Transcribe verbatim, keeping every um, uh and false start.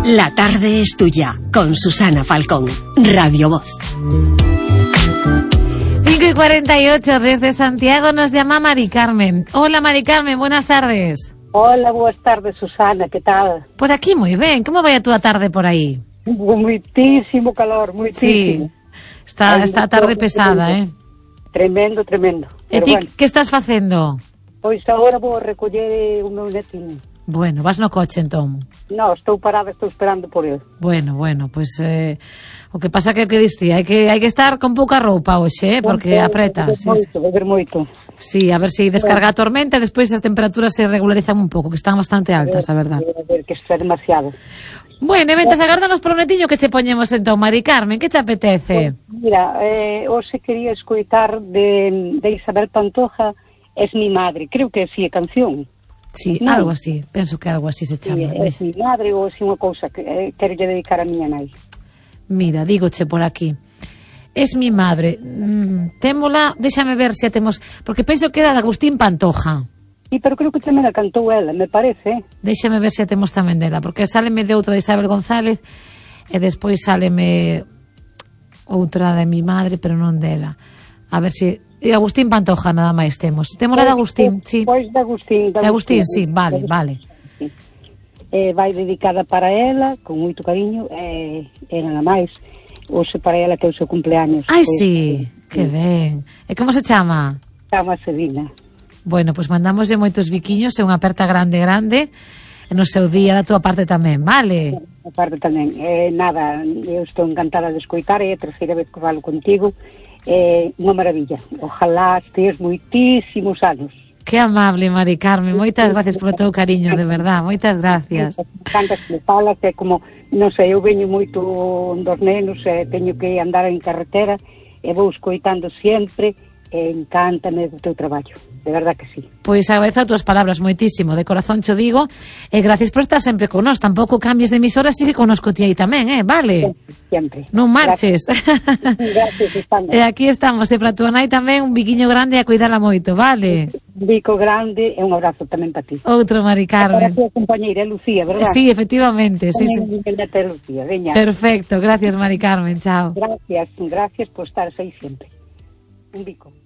La tarde es tuya, con Susana Falcón, Radio Voz. cinco y cuarenta y ocho, desde Santiago nos llama Mari Carmen. Hola Mari Carmen, buenas tardes. Hola, boas tardes, Susana, que tal? Por aquí moi ben, como vai a túa tarde por aí? Muitísimo calor, muitísimo. Sí, está, Ay, está a tarde pesada, eh? Tremendo, tremendo. E ti, bueno, que estás facendo? Pois agora vou recoller o meu netinho. Bueno, vas no coche entón? No, estou parada, estou esperando por ele. Bueno, bueno, pois... Eh, o que pasa que, que diste, hai que, hai que estar con pouca roupa hoxe, eh? Porque apreta. Beber moito, beber moito. Sí, a ver se si descarga a tormenta e despois as temperaturas se regularizan un pouco, que están bastante altas, a verdad. A ver, que isto é demasiado. Bueno, e mentres agardanos por un netillo, que che poñemos entón, Mari Carmen, que te apetece? Pues, mira, eh, hoxe quería escoitar de, de Isabel Pantoja, Es mi madre, creo que sí, é canción. Sí, no. Algo así, penso que algo así se chama. Sí, Es mi madre, ou así unha cousa que eh, quero lle dedicar a miña nai. Mira, dígoche por aquí. Es mi madre. Mm, témola, déxame ver se a temos... Porque penso que era de Agustín Pantoja. Sí, pero creo que tamén a cantou ela, me parece. Déxame ver se a temos tamén dela, porque sáleme de outra de Isabel González e despois sáleme outra de mi madre, pero non dela. A ver se... E Agustín Pantoja nada máis temos. Témola de Agustín, sí. Pois de Agustín. De Agustín, sí, vale, vale. Sí. Eh, vai dedicada para ela, con moito cariño, e eh, nada máis. Oxe para ela que é o seu cumpleaños. Ai, pois, sí, que ben. E como se chama? Chama Selina. Bueno, pois pues mandamoslle moitos biquiños e unha aperta grande, grande, e no seu día da túa parte tamén, vale? A parte tamén. Eh, nada, eu estou encantada de escoitar, é a terceira vez que falo contigo. É eh, unha maravilla. Ojalá estes moitísimos anos. Que amable, Mari Carmen, moitas gracias polo teu cariño, de verdad, moitas gracias. Cantas que me falas, é como, non sei, eu veño moito dos nenos, e teño que andar en carretera, e vou escoitando sempre, e encántame do teu traballo, de verdad que sí. Pois agradezo as túas palabras moitísimo, de corazón cho digo, e gracias por estar sempre con nós, tampouco cambies de emisora, sigue conosco ti aí tamén, eh, vale? Sempre, sempre. Non marches. Gracias, gracias Susana. E aquí estamos, e para túa nai tamén un biquiño grande e a cuidala moito, vale? Un bico grande e un abrazo tamén para ti. Outro, Mari Carmen. Para a túa compañeira, Lucía, verdad? Sí, efectivamente, sí, sí. Lucía, veña. Perfecto, gracias Mari Carmen, chao. Gracias, gracias por estar aí sempre. Un bico.